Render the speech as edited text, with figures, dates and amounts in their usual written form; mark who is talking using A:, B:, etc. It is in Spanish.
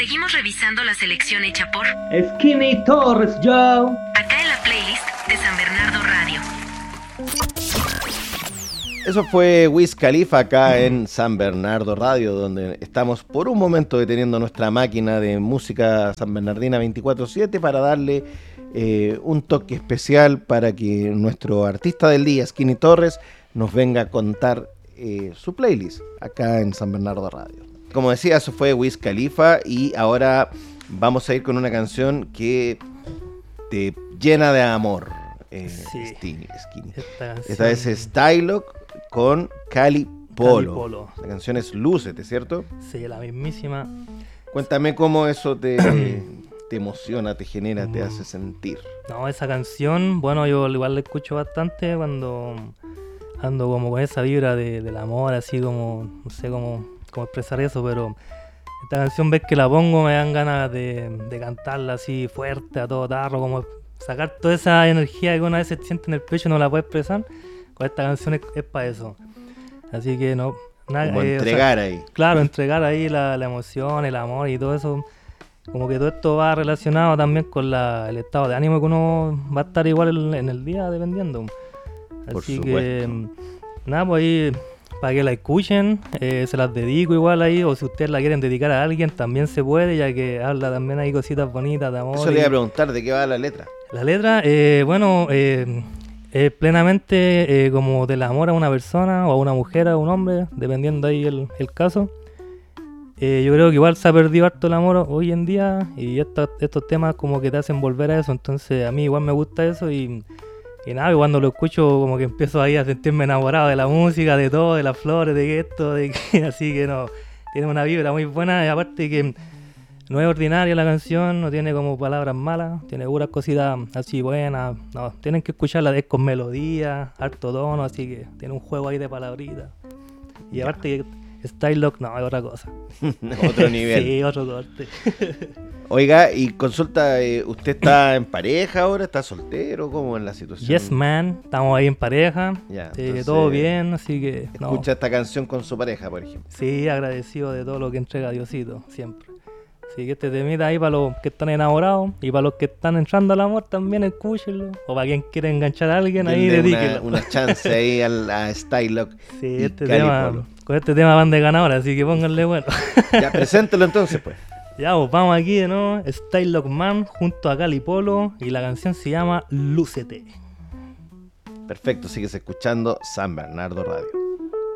A: Seguimos revisando la selección hecha por
B: Skinny Torres, Joe.
A: acá en la playlist de San Bernardo Radio.
C: Eso fue Wiz Khalifa acá en San Bernardo Radio, donde estamos por un momento deteniendo nuestra máquina de música sanbernardina 24/7 para darle un toque especial para que nuestro artista del día, Skinny Torres, nos venga a contar su playlist acá en San Bernardo Radio. Como decía, eso fue Wiz Khalifa y ahora vamos a ir con una canción que te llena de amor, Skinny. Esta es Stylock con Cali Polo. La canción es Lúcete, ¿cierto?
D: Sí, la mismísima.
C: Cuéntame cómo eso te emociona, te genera, te hace sentir.
D: No, esa canción, bueno, yo igual la escucho bastante cuando ando como con esa vibra del amor, así como, no sé cómo expresar eso, pero esta canción, ves que la pongo, me dan ganas de cantarla así fuerte, a todo tarro, como sacar toda esa energía que una vez se siente en el pecho y no la puede expresar. Con esta canción es para eso. Así que no, nada,
C: como entregar, o sea, ahí.
D: Claro, entregar ahí la emoción, el amor y todo eso. Como que todo esto va relacionado también con el estado de ánimo que uno va a estar igual en el día dependiendo. Así que nada, pues ahí para que la escuchen, se las dedico igual ahí, o si ustedes la quieren dedicar a alguien también se puede, ya que habla también ahí cositas bonitas de amor.
C: Eso le iba a preguntar, ¿de qué va la letra?
D: La letra, bueno, plenamente como del amor a una persona o a una mujer, a un hombre, dependiendo ahí el caso. Yo creo que igual se ha perdido harto el amor hoy en día y estos temas como que te hacen volver a eso, entonces a mí igual me gusta eso y nada, y cuando lo escucho como que empiezo ahí a sentirme enamorado de la música, de todo, de las flores, de esto, así que no, tiene una vibra muy buena y aparte que no es ordinaria la canción, no tiene como palabras malas, tiene puras cositas así buenas, no, tienen que escucharla, es con melodía, harto tono, así que tiene un juego ahí de palabritas y aparte que Stylock no, es otra cosa.
C: Otro nivel.
D: Sí, otro corte.
C: Oiga, y consulta, ¿usted está en pareja ahora? ¿Está soltero? ¿Cómo es la situación?
D: Yes, man, estamos ahí en pareja,
C: ya,
D: todo bien, así que...
C: ¿Escucha esta canción con su pareja, por ejemplo?
D: Sí, agradecido de todo lo que entrega Diosito, siempre. Así que este temita ahí para los que están enamorados y para los que están entrando al amor también escúchenlo. O para quien quiera enganchar a alguien, ahí dedíquenlo.
C: Una chance ahí a Stylock.
D: Sí, con este tema van de ganador, así que pónganle bueno.
C: Ya, preséntelo entonces, pues.
D: Ya, pues vamos aquí de nuevo, Stylock Man junto a Cali Polo y la canción se llama Lúcete.
C: Perfecto, sigues escuchando San Bernardo Radio.